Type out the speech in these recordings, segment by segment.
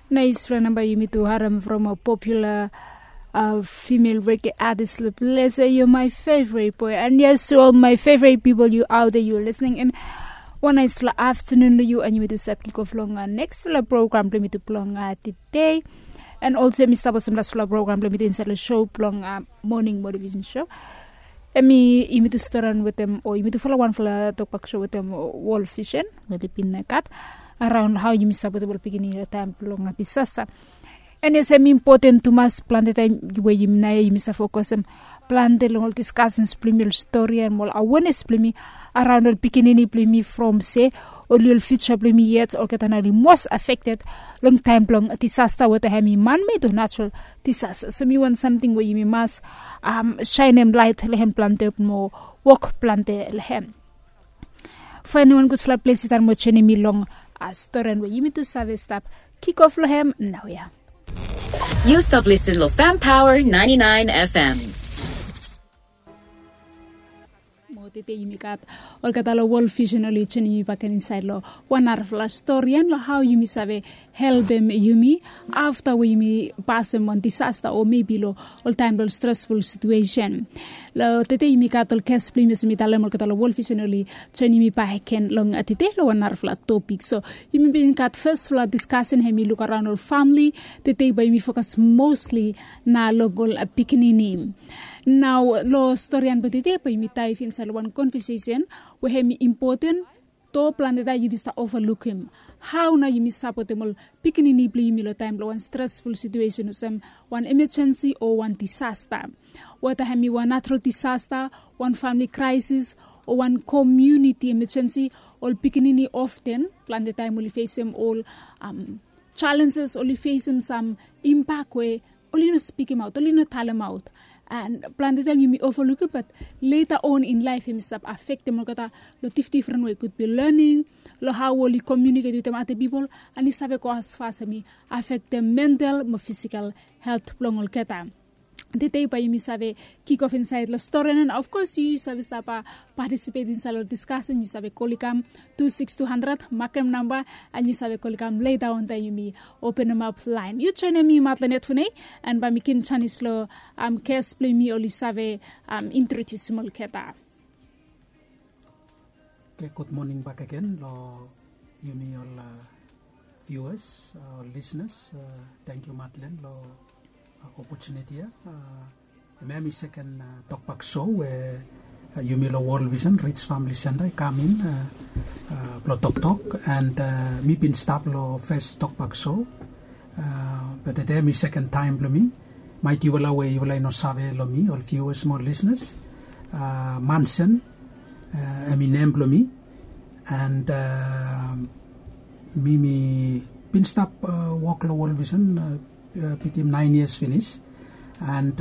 Nice number you meet to Haram from a popular female reggae artist. Let's say you're my favorite boy, and yes, to all my favorite people you out there you're listening in. One nice afternoon to you, and you do kick off long next program to me to plong today, and also Mr. Bosum last program to me to inside the show plong morning motivation show. And me to start with them, or you to follow one for the talk show with them wall fishing with the pin cat around how you miss about beginning the time long at disaster. And it's important to mass plan the time where you miss a focus plan the long discussions premier story and more awareness plimi around the beginning plimi from say or you'll feature plimi yet or get another most affected long time long disaster with a hemi man-made or natural disaster. So me want something where you must shine them light lehem plant more walk plant lehem. For anyone good flat places that much any me long story and where you need to service stop kick off lehem now yeah. You stop listening to Fam Power 99 FM. Tete imikat ol katalo wolf vision oli cheni back inside lo one hour flash story and lo how you misave help them yumi after we me pass them on disaster or maybe lo all time lo stressful situation lo tete imikat ol case primus mitale ol katalo wolf vision oli cheni mi pa ken long atite lo one hour flat topic so you me being kat first flat discussion he me look around our family tete by me focus mostly na logol pikinini. Now, lo story and betide pa imitai inside one conversation we have important to plan that you must overlook him. How na you miss support them all picking in milo time lo one stressful situation some one emergency or one disaster. What have me one natural disaster, one family crisis or one community emergency all picking in often plan the time will face them all challenges only face them some impact way only no speak him out, only no tell him out. And plan the time you may overlook it, but later on in life, you must affect them. Lot of different way could be learning, how will you communicate with them other people, and it's have a cause fast me affect them mental, physical health. Long keta. The day by you have kick off inside the story, and of course you have participate in the discussion. You have a Colicam 26200 Macam number, and you have a Colicam later on that you may open them up line. You join me Matlanet Fune, and by making Chinese law case play me only have introduce small keta. Okay, good morning back again, you me all viewers, listeners. Thank you, Madeleine. Opportunity the second talkback show where Yumilo World Vision Rich Family Center come in talk and me been stop lo first talkback show but the day me second time lo me might you will away you will no save lo me all viewers more listeners Manson me name lo me and me been stop walk lo World Vision PT 9 years finish and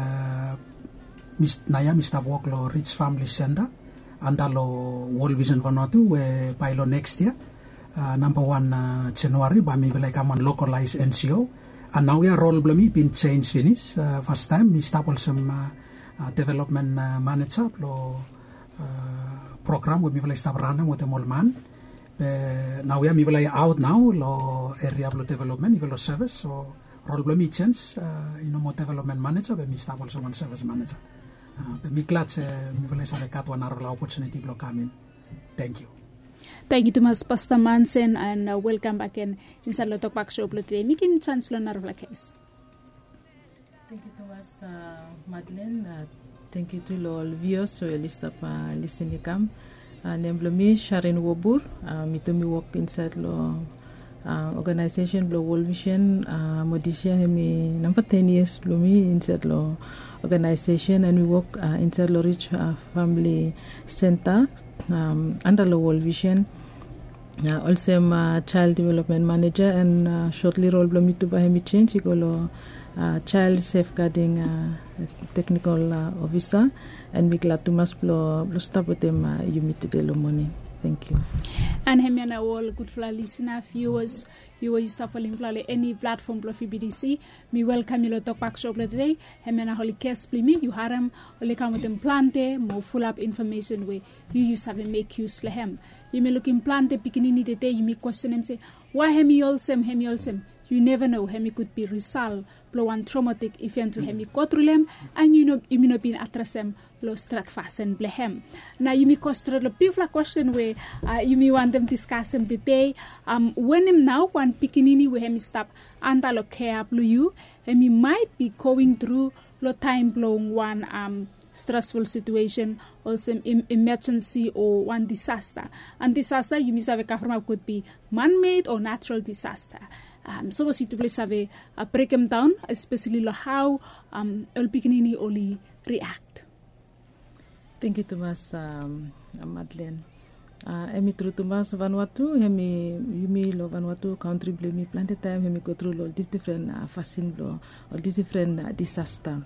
Mr. Walk lo Rich Family Center and lo World Vision Vanuatu where by lo next year number 1 January by me like I'm on localized NCO and now we are role blame been change finish first time me start some development manager lo program with me like start running with the old man now we are me like out now lo area lo development lo service so role blame chance more development manager but me start also one service manager but me glad me will have got one hour opportunity to come in. Thank you. Thank you to Mas Pastor Manson and welcome back in inside the talkback show today. Me kim chance lo narva case. Thank you to Mas Madeleine. Thank you to all viewers so you list up listening cam. Name me Sharon Wobur. Me to me work inside lo organization lo World Vision Modisha hemi number 10 years lo me inside lo organization and we work inside lo Rich Family Center under lo World Vision also I'm child development manager and shortly role lo me to by hemi change go lo child safeguarding technical officer and we glad to mas lo stop with them you meet today lo morning. Thank you. And hemiana all good fly listener viewers you are following any platform of BDC me welcome you to talk back show today hemiana holy case me you haram only come with them plante more full up information way you use have make use lehem you may look in plante beginning today you may question them say why hemi all same you never know, hemi could be result lo one traumatic event to hemi kotrulem, and you know bin atrasem lo stratfasen blehem. Na yumi kostra lo pivla question where yumi want them discuss him today. When him now one pikinini we hemi stop anda lo care blu you, hemi might be going through lo time blowing one stressful situation or some emergency or one disaster. And disaster you miss could be man-made or natural disaster. So was it to please have a break them down, especially how el pikinini only react. Thank you, Thomas, Madeleine. Emi true Thomas Vanuatu, hemi yumi lo Vanuatu country blame me plenty time hemi go through all different facing lo all different disaster.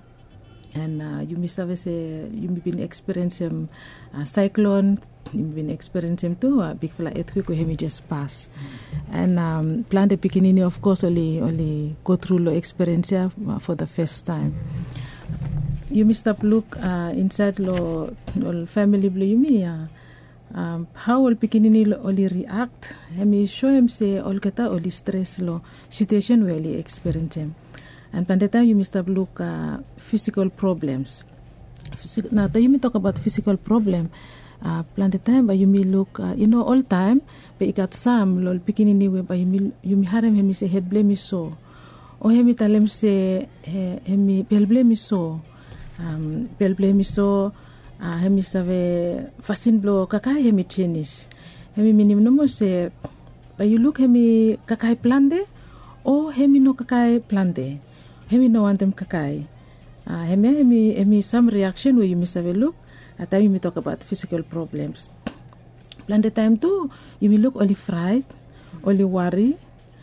And you miss you been experiencing cyclone, you been experiencing too a big flat earthquake where he just pass. And plan the beginning, of course, only go through the experience for the first time. You must up look inside lo family blue you me how all beginning only react. He show him say all kata only stress lo situation where he experiencing. And by the time you must have look physical problems. Now, you may talk about physical problem. Plan the time, but you may look, all time. But you got some lol picking anyway. But you may harem him say head blame me so, or him talem say him bel blame me so, bel blame me so. Him save fasin blow kakai him chenis. Him minim no more say, but you look him kakai plande, or him no kakai plande. Hemi no want them kakai. Hemi some reaction where you miss have a look. At time you may talk about physical problems. Plan the time too. You may look only fright, only worry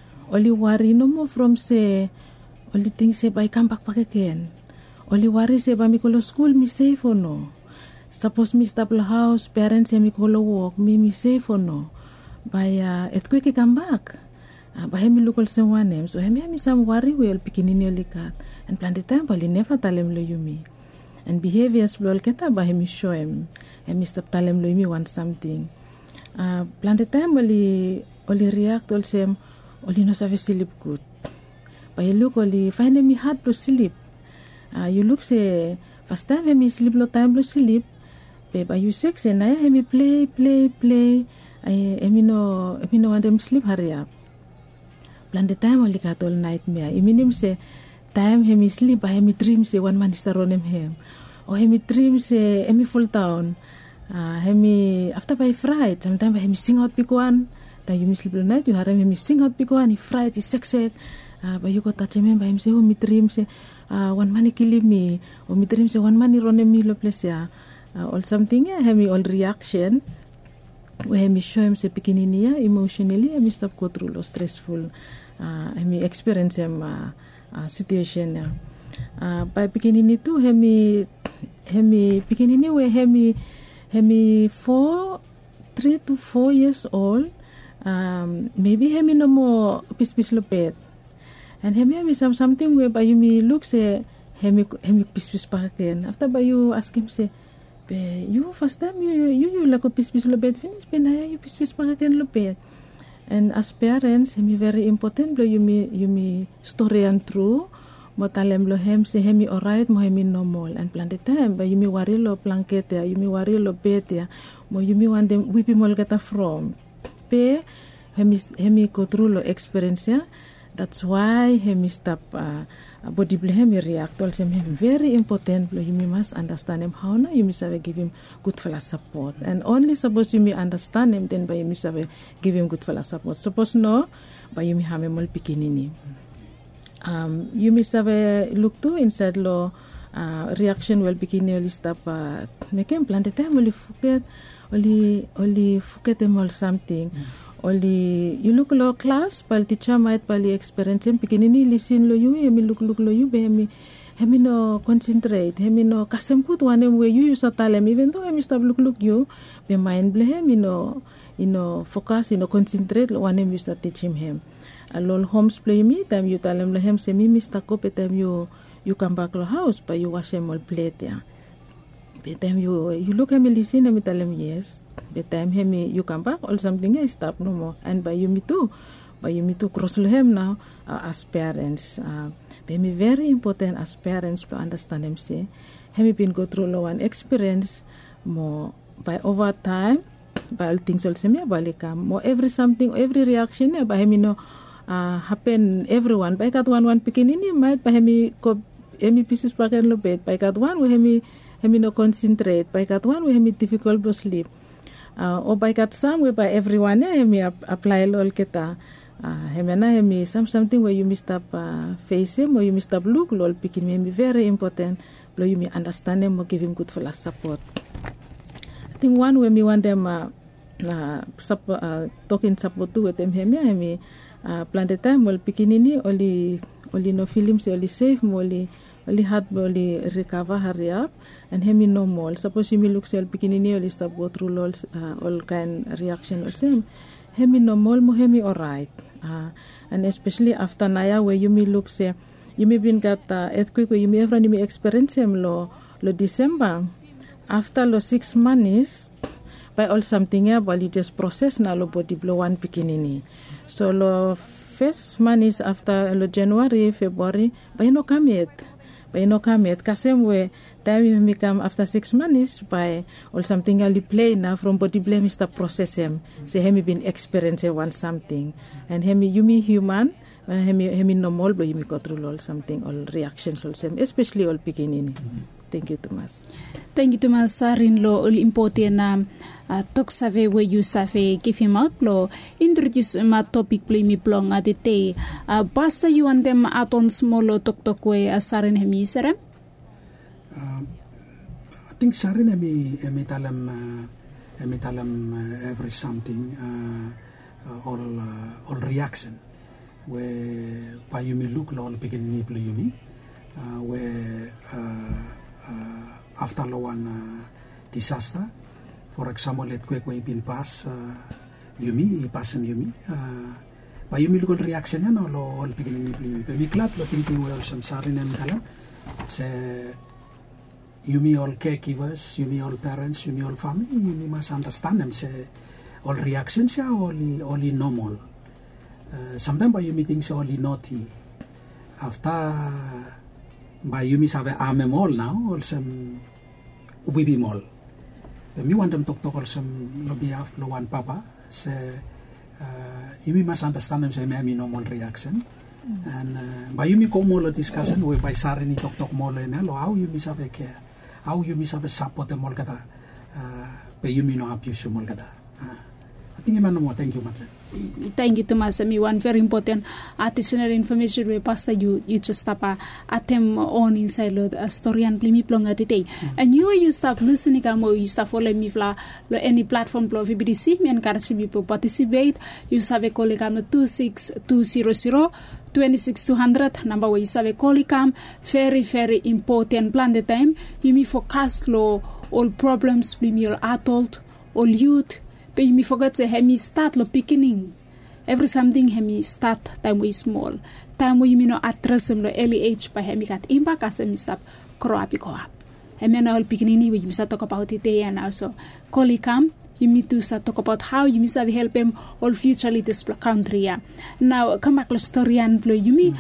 no more from say only things say by come back again. Only worry say by me call school me safe or no. Suppose me stable house parents say me call work me safe or no. By earthquake come back. But hemi look also one name, so hemi some worry will pikinini only cat and plan the time but never tell him lo yumi. And behaviors will keta but hemi show him. Hemi stop tell him lo yumi want something. Plan the time only react also only no save sleep good. But you look only find hemi hard to sleep. You look say first time hemi sleep lo time lo sleep. But you sex and I hemi play. Hemi no want them sleep hurry up. Plan the time only got all nightmare. Iminim say time hemi sleep, but hemi dream say one man is around him. Or hemi dream say hemi full town. Hemi after by fright, sometimes hemi sing out pick one. Then you sleep all night, you have hemi sing out pick one. He fright, he sex. But you got touch him by him say, oh me dream say one man kill me. Or me dream say one man run me lo place ya. Or something hemi all reaction. Where hemi show him say pikinini emotionally hemi stop go through lo stressful. Hemi experience situation by beginning to hemi beginning where hemi 3 to 4 years old maybe hemi no more pis lo pet and hemi something where by you me look say hemi pis pa again after by you ask him say you first time you like pis lo pet finish but now you pis pa again lo pet. And as parents, hemi very important lo yumi story and true. Mo talem lo hem se hemi alright mo hemi normal and plan the time but yumi worry lo blanket ya yumi worry lo bed ya mo yumi want them wipi mo gata from pe hemi go through lo experience ya. That's why hemi stop body hemi react also hemi very important lo yumi must understand him how na yumi save give him good fella support and only suppose yumi understand him then by yumi save give him good fella support suppose no by yumi hame mol pikinini yumi save look to inside lo reaction will begin only stop make him plan the time only forget him all something. Only you look lo class, pal teacher might pali experience him pikinini listen lo you, hemi look lo you, hemi no concentrate, hemi no kasem put one way you use a talem even though hemi stop look you, be mind ble hemi no focus, concentrate lo one hemi start teach him. A lol homes play me time you talem lo hem se mi Mr. Kope time you come back lo house, but you wash him all plate ya. By time you look hemi listen hemi talem yes. By time hemi you come back or something stop no more and by you me too but you need to cross him now as parents. Be very important as parents to understand him say. Have been go through one experience more by over time. By all things also me balika more every reaction by him happen everyone by kat one pikinini might by him pieces paken lo bed by kat one we him no concentrate by kat one we him difficult to sleep or by kat some we by everyone him apply lol kita him something where you missed up face him or you missed up look lol pikin me very important blow you me understand him or give him good full support. I think one way me want them talking support to with them hemi plan the time well pikinini only no films only safe only hard only recover hurry up and hemi no more suppose you me look sel pikinini only stop go through all kind reaction also hemi no more mo hemi alright and especially after naya where you me look say you may been got earthquake where you may ever me experience him lo December after lo 6 months by all something but you just process na lo body blow one pikinini so lo first months after lo January February by no come yet kasem we time you come after 6 months by all something you play now from body blame is the process him say him been experiencing one something and him you me human him normal but you me go through all something all reactions all same especially all pikinini. Thank you, Thomas. Thank you, Thomas. Sarin lo important na talk save where you save give him out lo introduce ma topic play mi plong atite basta you and them aton small talk way sarin hemi sere. I think sarin emi talam every something all reaction where by you me look lo all begin ni play you me where after one disaster, for example, earthquake we been pass Yumi, by Yumi look reaction and all beginning to be glad lo thinking we also sarin and kalam say Yumi all caregivers, Yumi all parents, Yumi all family, Yumi must understand them say all reactions are only normal. Sometimes by Yumi things are only naughty. After by you miss have a all now, also we be all. Me want them talk also lobby of lo one papa say you must understand them say me normal reaction and by you me come all discussion we by sarini talk more lo how you miss have a care how you miss have a support them all kata by you me no abuse all kata. I think man more thank you Madeleine. Thank you, Thomas. One very important additional information we pass you just stop atem on inside the story and plimi plong atite. And you start listening you start follow me fla any platform plo VBDC me encourage people participate. You have a colleague 26200 26200 number where you have a colleague very important plan the time you me focus all problems plimi all adult all youth. But you forget to hemi start lo beginning. Every something hemi start time we small. Time we no address lo early age by hemi kat impact as hemi stop grow up. Hemi na all beginning we start talk about it and also Colicam you need to start talk about how you must help them all future leaders country. Now come back to story and blow you me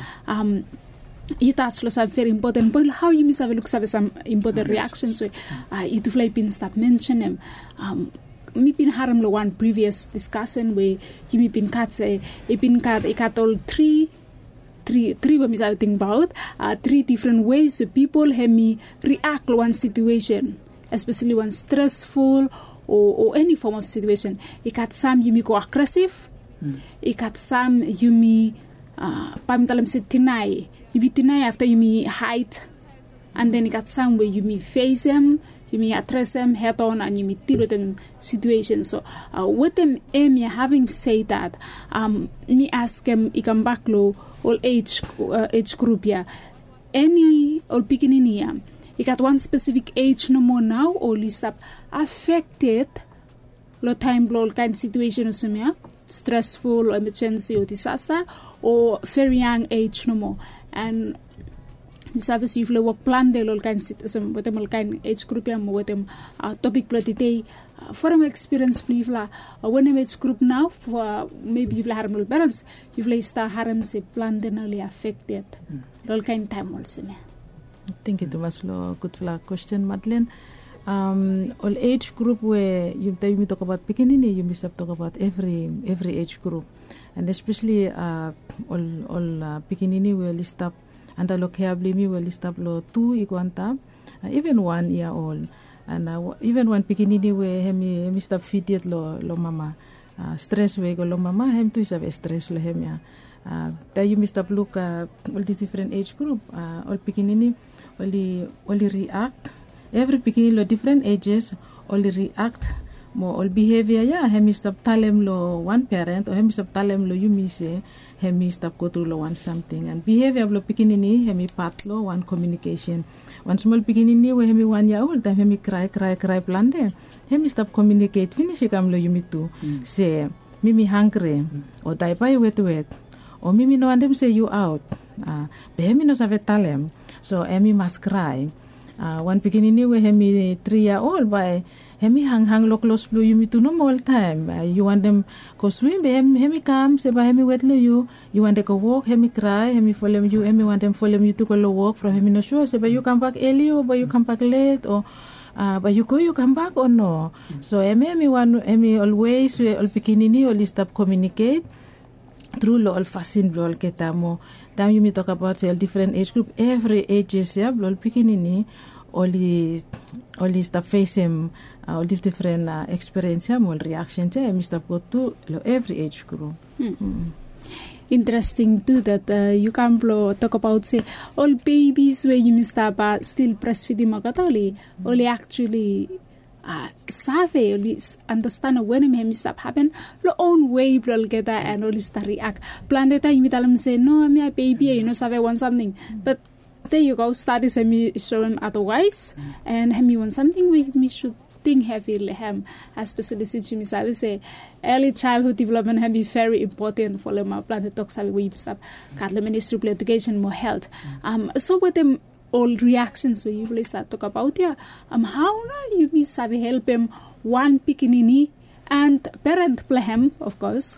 you touch some very important point how you must have look some important reactions you to fly pin stop mention them me been haram lo one previous discussion where you me been cut say cut all three what I think about 3 different ways so people have me react to one situation especially one stressful or any form of situation. It got some you me go aggressive it got some you me pamitalam sit deny you be deny after you me hide and then it got some where you me face them you may address them head on and you may deal with them situation. So with them having said that me ask them I come back low all age group any all beginning you got one specific age no more now or least up affected lo time blow kind situation or stressful or emergency or disaster or very young age no more and service you work plan the local kind some with them kind age group with them topic plot today from experience believe la when age group now for maybe you've harmful parents you've sta harm se plan denally affected all kind time also. Thank you, Thomas. Good for question, Madeleine. All age group where you talk about beginning, you must talk about every age group, and especially all beginning we list up and the care blame we list up 2 iguanta, even 1 year old, and even one beginning we hemi stop feed lo mama stress we go lo mama hem tu is stress lo hem ya. That you must look all the different age group. All beginning only react. Every beginning lo different ages only react. Mo all behavior ya. Hemi stop talem lo one parent or hemi stop talem lo you me say hemi stop go through lo one something. And behavior lo beginning hemi part lo one communication. One small beginning we hemi 1 year old time hemi cry blande. Hemi stop communicate. Finish kam lo you me too. Say mimi hungry or die by wet. O mimi no andem say you out. Behemi no save talem. So emi must cry. One beginning we hemi 3 year old by hemi hang lo close blue you me to no all time. You want them go swim hemi come say by hemi wet lo you want them go walk hemi cry hemi follow you hemi want them follow you to go walk from hemi no sure say by you come back early or by you come back late or but you come back or no. So hemi always all beginning all stop communicate through lo all fasin blol ketamo. Then you may talk about say different age group. Every ages ya blol beginning only stop facing all the different experience ya more reaction ya mi stop go to lo every age group. Interesting too that you can talk about say all babies where you must still breastfeeding magatoli only actually save only understand when him stop happen lo own way blol get and only start react plan that you tell them say no I'm a baby you know save want something but there you go studies me showing otherwise and him want something we should think heavily him especially since you say early childhood development have be very important for them plan talk save we stop got ministry of education more health so with them all reactions we usually start talk about how you may sabi help him one pikinini and parent play him of course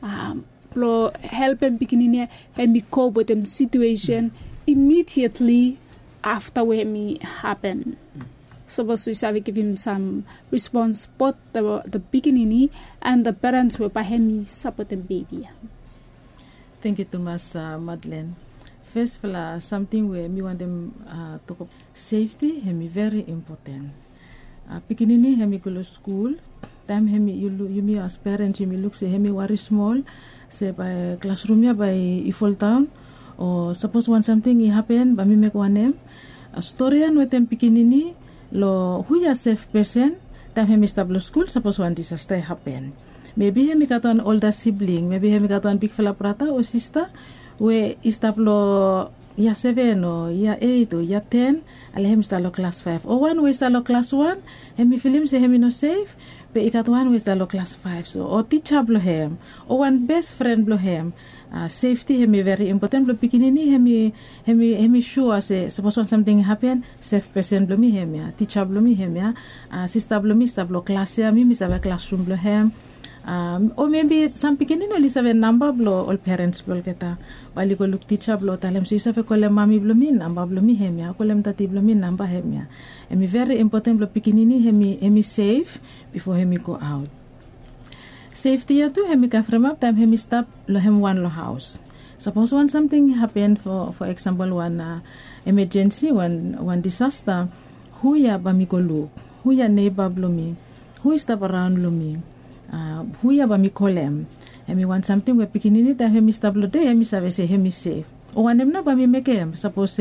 help him pikinini and me cope with them situation immediately after when me happen. Supposed to sabi give him some response both the pikinini and the parents will by him support them baby. Thank you Thomas, Madeleine. First of all, something where me want them talk about safety, hemi very important. Pikinini hemi go to school, time hemi you me as parents you me look say hemi very small, say by classroom ya by ifall town, or suppose when something happen, but me make one name. A story and with them pikinini lo who ya safe person, time hemi stable school, suppose one disaster happen. Maybe hemi got an older sibling, maybe hemi got one big fella brother or sister. We istablo ya 7 or ya 8 or ya 10 alhem stalo class 5 or one we stalo class 1 hemi film se hemi no safe but ikat one we stalo class 5 so or teacher blo hem or one best friend blo hem safety hemi very important blo pikinini hemi sure say suppose something happen safe person blo mi hem ya teacher blo mi hem ya sister blo mi stablo class ya mi sabe classroom blo hem or maybe some beginning only have a number blow all parents blow keta bali ko look teacher blow talem so isa fe ko le mami blow min number blow mi hemia ko lem tati blow min number hemia emi very important blow beginning hemi safe before hemi go out safety ya tu hemi ka frame up time hemi stop lo hem one lo house suppose when something happen for example one emergency one disaster who ya ba mi ko look who ya neighbor blow mi who stop around blow mi huya ba mi kolem hemi want something we pikinini ta hemi stablo de hemi save se hemi safe o wanem na ba mi mekem suppose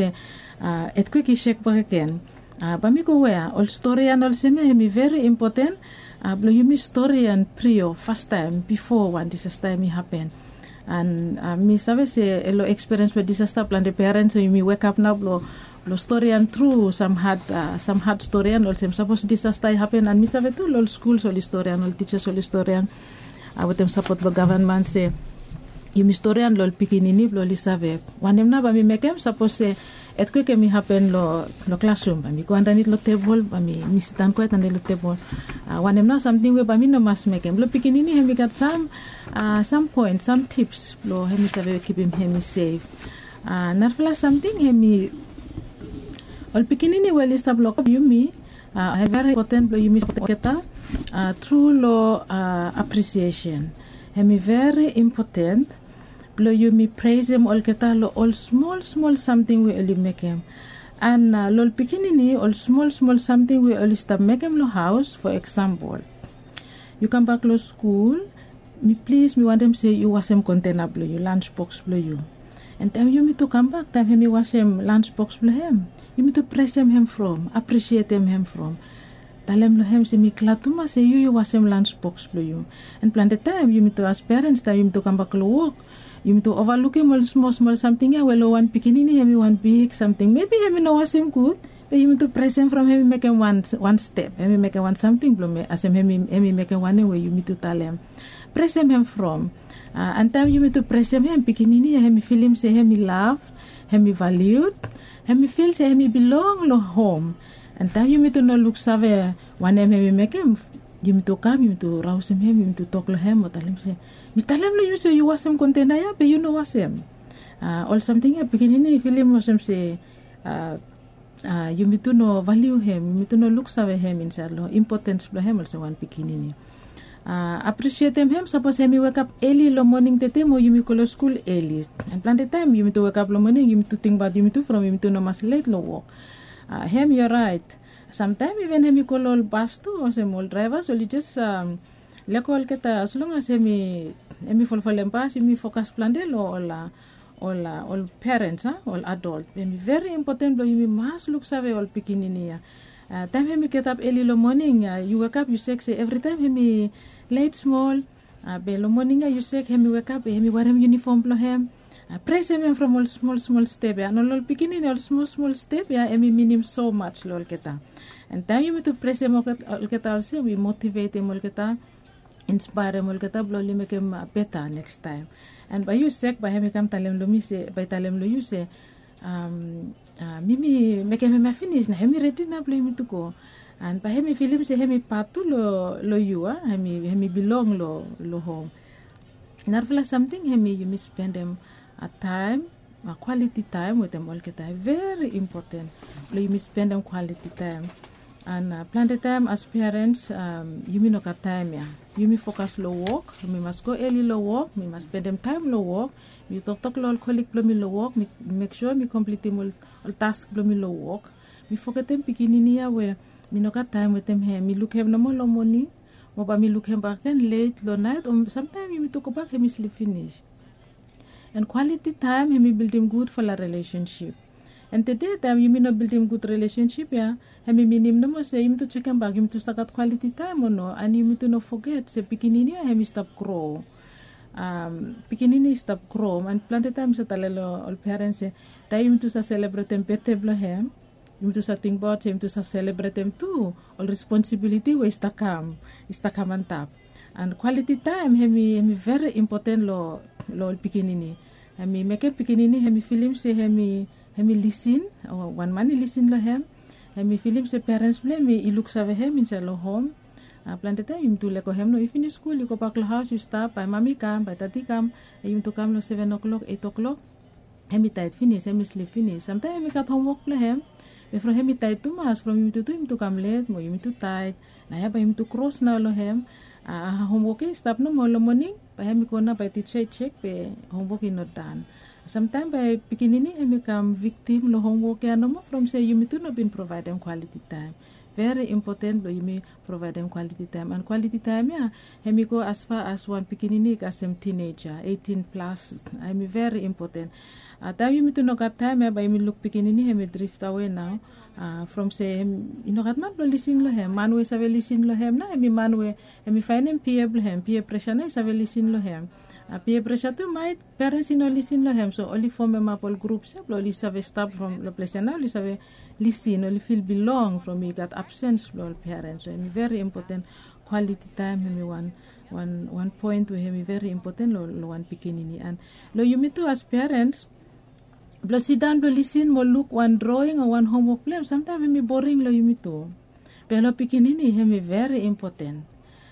et quick check pa ken ba mi ko wea all story and all seme hemi very important blo you mi story and prio first time before one disaster mi happen and mi save se elo experience with disaster plan the parents so you mi wake up now blo story and through some hard story and also suppose disaster happen and mi save to all schools all historian all teachers all historian with them support the government say you historian lol pikinini blo li save wanem na ba mi mekem suppose et quick mi happen lo classroom ba mi ko andani lo table ba mi sitan ko andani lo table wanem na something we ba mi no mas make lo pikinini hemi got some points, some tips lo hemi save keep him safe. Narfla something hemi ol pikinini well established yumi very important lo yumi keta true lo appreciation hemi very important lo yumi praise him all keta lo all small something we only make him and lo pikinini all small something we only start make him lo house. For example, you come back to school, me want them say you wash him container blow you lunch box blow you, and time you me to come back time me wash him lunch box blow him, you me to praise him from, appreciate him from. Talem lo hem se mi klatuma say you wash him lunch box blow you, and plan the time you me to as parents time you me to come back to work, you me to overlook him all small something well one pikinini him one big something maybe him no wash him good. But you need to press him from him make him one step. Him make one something blow me as him make one way you need to tell him. Press him from. And time you need to press him pikinini him feel him say him love, him valued, him feel say him belong lo home. And time you need to no look save one him make him. You need to come, you need to rouse him, you need to talk to him or tell him say, me tell him you say you was him container ya, but you know was him. Or something pikinini feel him was him say you need to know value him, you need to know look save him inside lo importance for him also one pikinini. Appreciate him suppose him wake up early lo morning tete mo you go to school early. And plan the time you need to wake up lo morning, you need to think about you need to from you need to know mas late lo walk. Him you're right. Sometimes even him call all bus too or some all drivers so you just lekol keta as long as him follow pass him focus plan de lo all parents, all adult. Very important, but you must look save all pikinini. Time him get up early in the morning, you wake up, you say every time him late small, be morning you say him wake up, him wear him uniform for him. Praise him from all small step, and all pikinini all small step, him mean him so much, lol keta. And time you need to praise him all keta also, we motivate him all keta, inspire him all keta, blow make him better next time. And by you say, by him come talem lo mi say, by talem lo you say, mimi make him finish na him ready na play me to go. And by him film say him patu lo you him belong lo home. Narfla something him you spend them a time, a quality time with them all keta. Very important. Lo you spend them quality time. And plan the time as parents, you may not have time, yeah. You may focus low work, we must go early low work, we must spend them time low work, we talk low colleague blow me low work, me make sure me complete them all task blow me low work. Me forget them pikinini where me not have time with them here, me look him no more low morning, or by me look him back then late, low night, or sometimes me talk back him sleep finish. And quality time, he may build him good for a relationship. And today time you may not build him good relationship, yeah. He may mean no more say you to check him back, you to start at quality time or no, and you to not forget say pikinini he stop grow. Pikinini stop grow and plenty times sa talelo all parents say time to sa celebrate them birthday blo him. You to sa think about him to sa celebrate them too. All responsibility we istakam on top. And quality time he very important lo pikinini. He make a pikinini he film say he listen or one man listen lo him. He film say parents blame me he looks over him inside lo home. Plan the time you to leko him no you finish school you go back to house you stop by mommy come by daddy come you to come lo 7 o'clock 8 o'clock. He tight finish he sleep finish. Sometimes he got homework for him. If from him tight too much from him to come late mo you to tight. Na by him to cross na lo him. Homework stop no more lo morning. By him ko na by teacher check be homework is not done. Sometimes by pikinini he become victim lo homework ya no more from say you to not been provide them quality time. Very important but you may provide them quality time. And quality time yeah he go as far as one pikinini as some teenager 18 plus. I mean very important. Time you to know got time yeah, but you look pikinini he drift away now. From say him you know got man listen lo him man we save listen lo him na he man we he find him peer pressure na save listen lo him. Peer pressure to my parents no listen lo him so only form a map all groups only save stop from the place now only save listen only feel belong from me got absence from parents so very important quality time him one point where him very important lo one pikinini and lo you me too as parents Blo sit down, blo listen, mo look one drawing or one homework plan. Sometimes hemi boring lo yumi to. Pe lo pikinini hemi very important.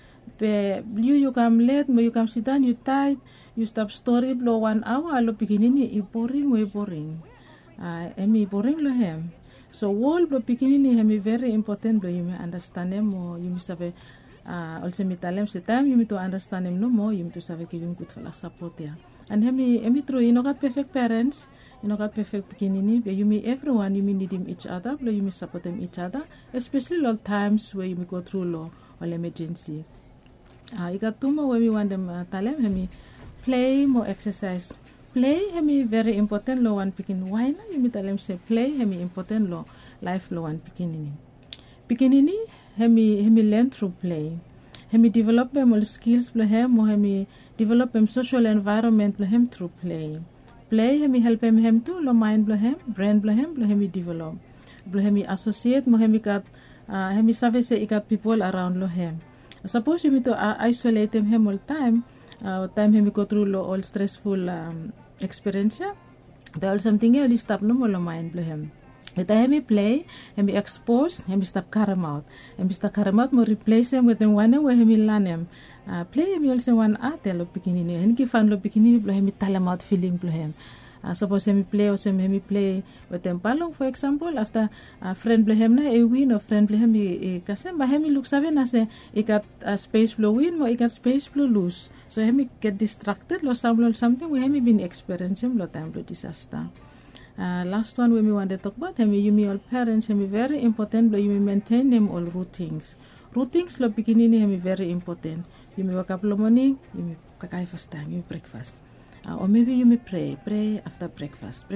Pe you come late, mo you come sit down, you tired, you stop story blo 1 hour, lo pikinini i boring way boring. Hemi boring lo hem. So wall blo pikinini hemi very important blo yumi understand him mo yumi sabe also mi talem se time yumi to understand him no more yumi to sabe give him good for la support ya. And hemi true, you know got perfect parents. You know, got perfect beginning. You mean everyone, you mean need him each other, you mean support them each other, especially all times where you may go through law or emergency. You got 2 more where we want them tell them, play more exercise. Play, very important law one picking. Why not? You mean tell them say play, important law, life law one beginning. Beginning, hemi learn through play. Hemi develop them all skills, hemi develop them social environment, through play. Play hemi help him too, lo mind blo him, brain blo hemi develop. Blo hemi associate mo hemi got hemi save se ikat people around lo him. Suppose you to isolate him all time hemi go through lo all stressful experience. But all something else stop no mo lo mind blo him. But hemi play, hemi expose, hemi stop carry out. Hemi stop carry out mo replace him with them one where hemi learn him. Play hemi also one art lo pikinini. Hemi fan lo pikinini blo hemi tell him out feeling blo him. Suppose hemi play also hemi play with them palong for example after friend blo him na win or friend blo hemi kasem ba hemi look save na se ikat space blo win mo ikat space blo lose. So hemi get distracted lo something we hemi been experiencing lo time blo disaster. Last one when we want to talk about you me all parents very important but you maintain them all routines lo pikinini very important. You may wake up in the morning, you may kakai first time, you breakfast. Or maybe you may pray after breakfast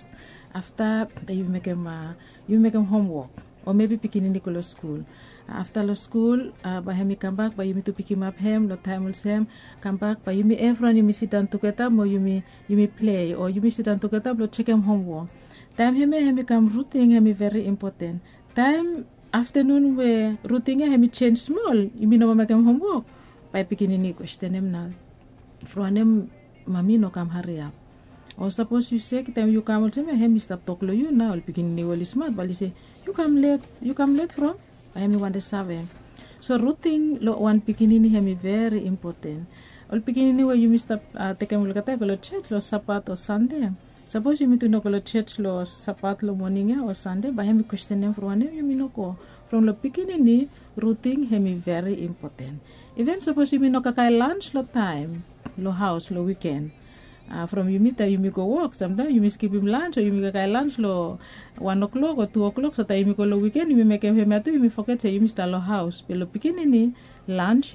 after you make them homework. Or maybe picking in school. After the school, by him come back, but you may to pick him up him, no time will same, come back, but you may everyone you may sit down together, or you may play, or you may sit down together, but check him homework. Time him come routine very important. Time afternoon where routine change small, you may no make him homework. By beginning question him now. From him, mommy no come hurry up. Or suppose you say, time you come also me stop talk to you now. Beginning well smart, but you say you come late from. I am want to serve him. So routine lo one beginning very important. All beginning where you must take him look at the church lo sapat or Sunday. Suppose you meet to know go church lo sapat lo morning or Sunday. By him question him from one you mean no go from the beginning routine very important. Even suppose you may no kakai lunch lo time, lo house, lo weekend. From you meet you may go work. Sometimes you may skip him lunch or you may kakai lunch lo 1 o'clock or 2 o'clock. So time you go lo weekend you may make him you may forget say you may start lo house. But lo beginning lunch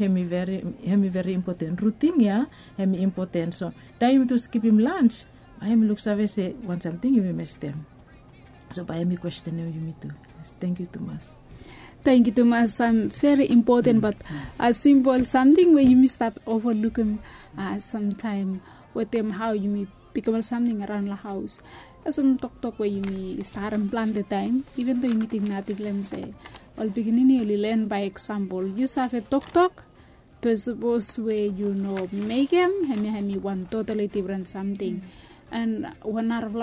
very important. Routine ya important. So time you to skip him lunch. I am look save say want something you may miss them. So by me question you me too. Yes, thank you too much. Thank you, Thomas. Very important, but a simple something where you may start overlooking sometime with them how you may become something around the house. Some talk where you may start and plan the time, even though you meeting nothing. Let me say, all beginning you learn by example. You have a talk, suppose where you know make them, one totally different something, and one hour